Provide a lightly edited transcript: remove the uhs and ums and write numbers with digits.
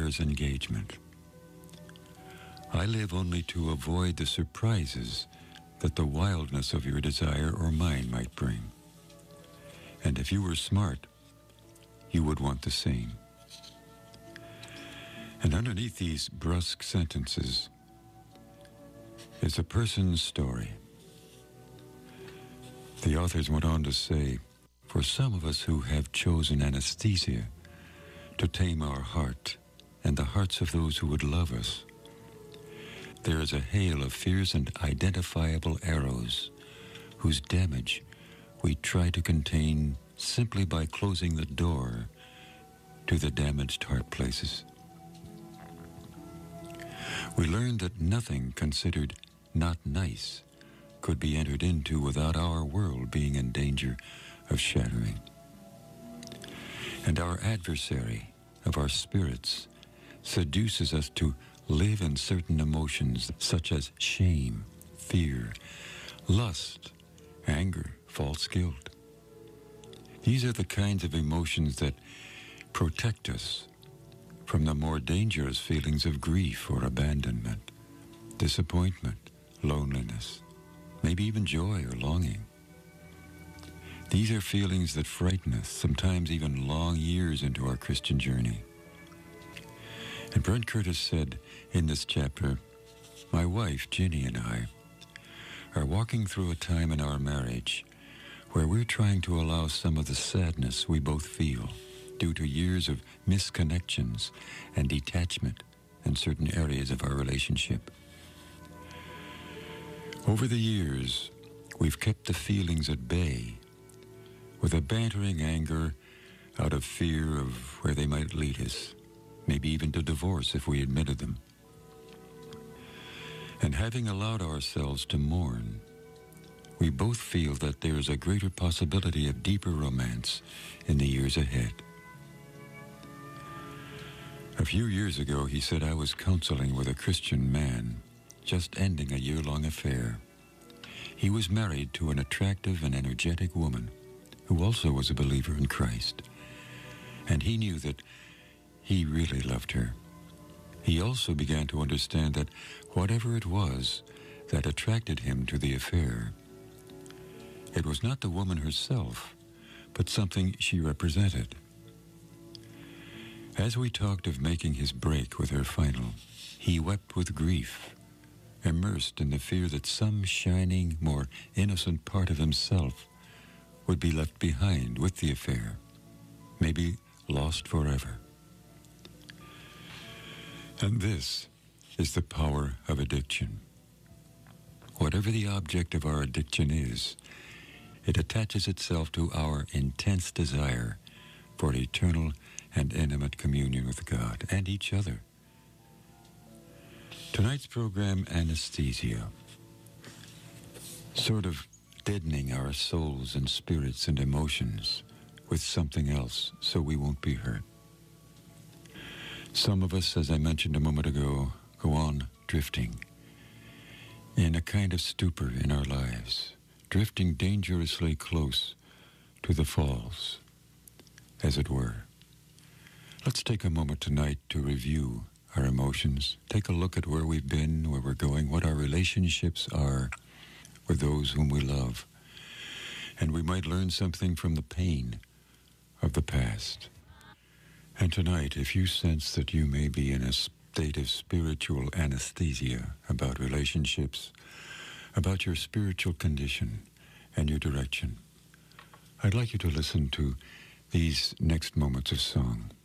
requires engagement. I live only to avoid the surprises that the wildness of your desire or mine might bring. And if you were smart, you would want the same. And underneath these brusque sentences is a person's story. The authors went on to say, for some of us who have chosen anesthesia to tame our heart and the hearts of those who would love us, there is a hail of fierce and identifiable arrows whose damage we try to contain simply by closing the door to the damaged heart places. We learned that nothing considered not nice could be entered into without our world being in danger of shattering. And our adversary of our spirits seduces us to live in certain emotions such as shame, fear, lust, anger, false guilt. These are the kinds of emotions that protect us from the more dangerous feelings of grief or abandonment, disappointment, loneliness, maybe even joy or longing. These are feelings that frighten us, sometimes even long years into our Christian journey. And Brent Curtis said in this chapter, my wife, Ginny, and I are walking through a time in our marriage where we're trying to allow some of the sadness we both feel due to years of misconnections and detachment in certain areas of our relationship. Over the years, we've kept the feelings at bay with a bantering anger out of fear of where they might lead us, maybe even to divorce if we admitted them. And having allowed ourselves to mourn, we both feel that there is a greater possibility of deeper romance in the years ahead. A few years ago, he said, I was counseling with a Christian man, just ending a year-long affair. He was married to an attractive and energetic woman who also was a believer in Christ. And he knew that he really loved her. He also began to understand that whatever it was that attracted him to the affair, it was not the woman herself, but something she represented. As we talked of making his break with her final, he wept with grief, immersed in the fear that some shining, more innocent part of himself would be left behind with the affair, maybe lost forever. And this is the power of addiction. Whatever the object of our addiction is, it attaches itself to our intense desire for eternal and intimate communion with God and each other. Tonight's program, Anesthesia, sort of deadening our souls and spirits and emotions with something else so we won't be hurt. Some of us, as I mentioned a moment ago, go on drifting in a kind of stupor in our lives, drifting dangerously close to the falls, as it were. Let's take a moment tonight to review our emotions, take a look at where we've been, where we're going, what our relationships are with those whom we love. And we might learn something from the pain of the past. And tonight, if you sense that you may be in a state of spiritual anesthesia about relationships, about your spiritual condition and your direction, I'd like you to listen to these next moments of song.